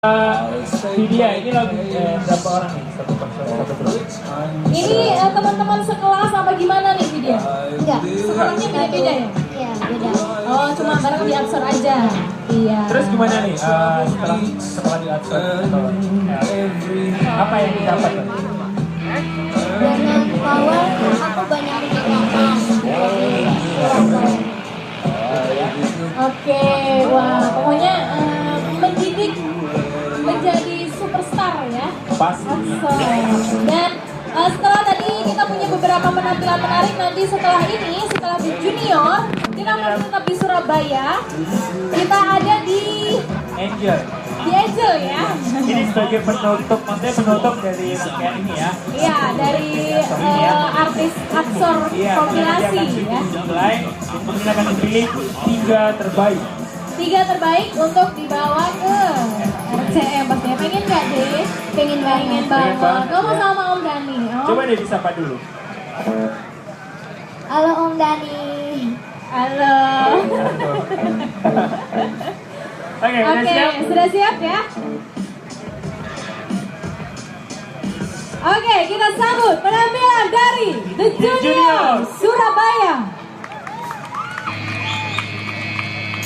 Vidya, ini lagu berapa orang nih? Satu grup. Ini teman-teman sekelas apa gimana nih Vidya? Enggak. Sekolahnya beda-beda ya? Iya, beda. Oh, cuma bareng di Aksor aja. Iya. Terus gimana nih setelah di Aksor? Apa yang didapat? Banyak kawan, aku banyak teman. Oke, wah pokoknya mendidik menjadi superstar ya. Pasti. Dan setelah tadi kita punya beberapa penampilan menarik, nanti setelah ini, setelah di junior, kita masih tetap di Surabaya. Kita ada di Angel ya. Ini sebagai penutup, maksudnya penutup dari rangkaian ini ya. Iya, dari artis Aksor kompilasi ya. Mulai, kemudian akan dipilih 3 terbaik. 3 terbaik untuk dibawa ke RCM pastinya. Pengen nggak deh? Pengen banget. Kamu sama Om Dani. Oh. Coba deh disapa dulu. Halo Om Dani. Halo. Oke, sudah siap ya? Oke, kita sambut.